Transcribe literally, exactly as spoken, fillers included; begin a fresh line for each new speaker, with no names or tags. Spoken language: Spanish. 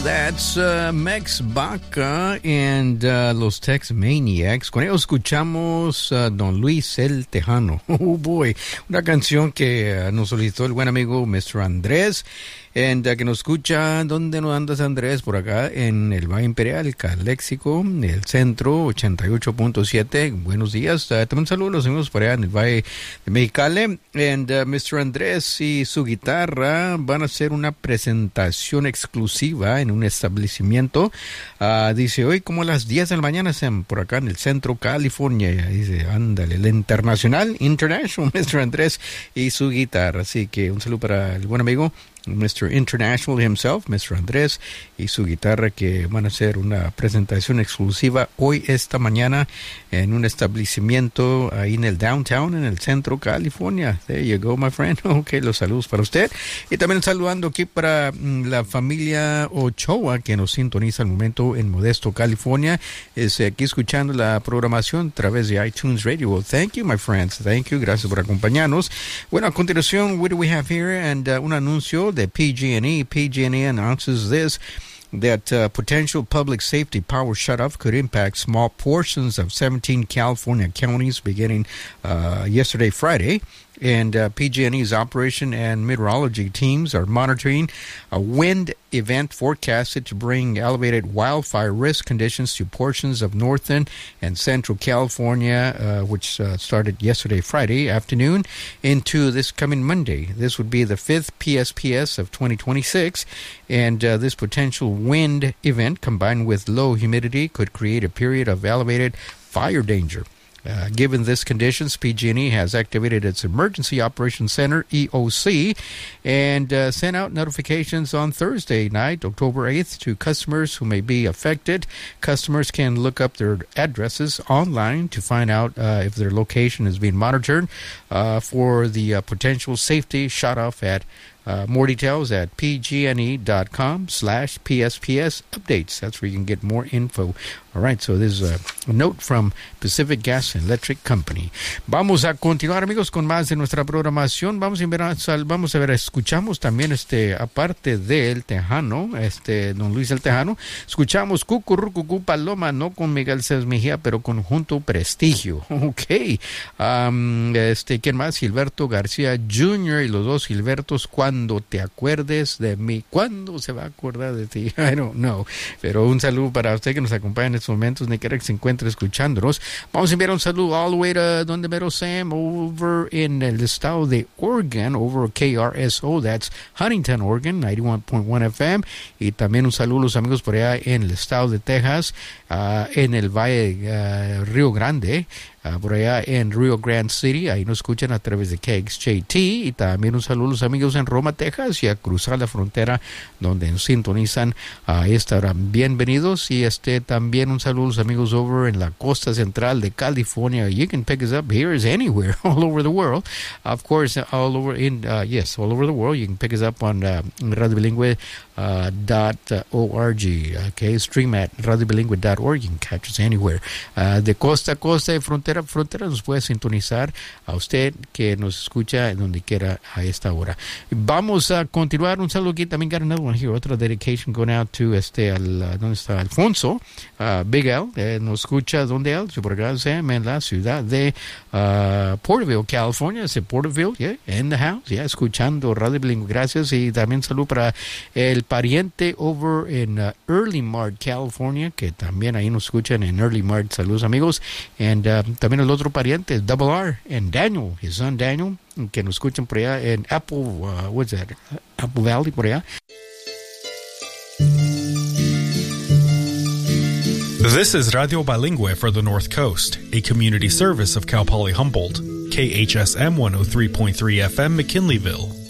That's uh, Mex Baca and uh, los Tex Maniacs. Con ellos escuchamos uh, Don Luis el Tejano. Oh boy, una canción que uh, nos solicitó el buen amigo mister Andrés. And, uh, que nos escucha, ¿dónde nos andas, Andrés? Por acá en el Valle Imperial, Caléxico, el centro, ochenta y ocho punto siete. Buenos días. Uh, también saludos a los amigos por allá en el Valle de Mexicali. And uh, mister Andrés y su guitarra van a hacer una presentación exclusiva en un establecimiento. Uh, dice, hoy como a las diez de la mañana, Sam, por acá en el centro, California. Dice, ándale, el internacional, international, mister Andrés y su guitarra. Así que un saludo para el buen amigo mister International himself, mister Andrés, y su guitarra, que van a hacer una presentación exclusiva hoy, esta mañana, en un establecimiento ahí en el downtown, en el centro, California. There you go, my friend. Ok, los saludos para usted. Y también saludando aquí para mm, la familia Ochoa, que nos sintoniza al momento en Modesto, California. Es aquí escuchando la programación a través de iTunes Radio. Well, thank you, my friends. Thank you. Gracias por acompañarnos. Bueno, a continuación, what do we have here? And uh, un anuncio de P G and E. P G and E announces this, that uh, potential public safety power shutoff could impact small portions of seventeen California counties beginning uh, yesterday, Friday. And uh, P G and E's operation and meteorology teams are monitoring a wind event forecasted to bring elevated wildfire risk conditions to portions of northern and central California, uh, which uh, started yesterday, Friday afternoon, into this coming Monday. This would be the fifth P S P S of twenty twenty-six, and uh, this potential wind event combined with low humidity could create a period of elevated fire danger. Uh, given these conditions, P G and E has activated its Emergency Operations Center, E O C, and uh, sent out notifications on Thursday night, October eighth, to customers who may be affected. Customers can look up their addresses online to find out uh, if their location is being monitored uh, for the uh, potential safety shutoff at Uh, more details at pgne.com slash PSPS updates. That's where you can get more info. All right, so this is a, a note from Pacific Gas and Electric Company. Vamos a continuar, amigos, con más de nuestra programación. Vamos a ver, vamos a ver, escuchamos también, este, aparte del Tejano, este, don Luis el Tejano, escuchamos Cucurrucucú Paloma, no con Miguel Cés Mejía, pero con Junto Prestigio. Ok. Um, este, ¿quién más? Gilberto García junior y los dos Gilbertos, cuando Cuando te acuerdes de mí. ¿Cuándo se va a acordar de ti? I don't know. Pero un saludo para usted que nos acompaña en estos momentos, ni quiera que se encuentre escuchándonos. Vamos a enviar un saludo all the way to donde mero Sam, over en el estado de Oregon, over K R S O, that's Huntington, Oregon, ninety-one point one F M. Y también un saludo a los amigos por allá en el estado de Texas, uh, en el Valle uh, Río Grande. Uh, por allá en Rio Grande City, ahí nos escuchan a través de K X J T, y también un saludo a los amigos en Roma, Texas, y a cruzar la frontera donde nos sintonizan a esta hora. Bienvenidos, y este también un saludo a los amigos over en la costa central de California. You can pick us up here as anywhere, all over the world. Of course, all over in, uh, yes, all over the world. You can pick us up on uh, radio bilingüe dot org, okay, stream at radio bilingüe dot org. You can catch us anywhere. Uh, de costa a costa, de frontera frontera, nos puede sintonizar a usted que nos escucha en donde quiera a esta hora. Vamos a continuar. Un saludo aquí. También got another one here. Otra dedication going out to este, al, uh, ¿dónde está? Alfonso, uh, Big L, eh, nos escucha, ¿dónde él? Por acá, en la ciudad de uh, Porterville, California. Ese Porterville, yeah, in the house, yeah, escuchando Radio Bilingüe. Gracias. Y también saludo para el pariente over en uh, Early Mart, California, que también ahí nos escuchan en Early Mart. Saludos, amigos. And uh, también el otro pariente, Double R, and Daniel, his son Daniel, que nos escuchan por allá en Apple, uh, what's that, Apple Valley, por allá.
This is Radio Bilingüe for the North Coast, a community service of Cal Poly Humboldt, K H S M one oh three point three F M, McKinleyville.